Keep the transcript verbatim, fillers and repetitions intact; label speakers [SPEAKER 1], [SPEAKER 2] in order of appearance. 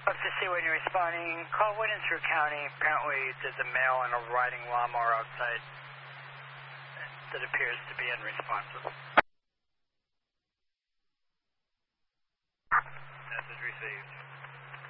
[SPEAKER 1] Up to see when you're responding. Call Windsor County. Apparently there's a male and a riding lawnmower outside that appears to be unresponsive.
[SPEAKER 2] Message received.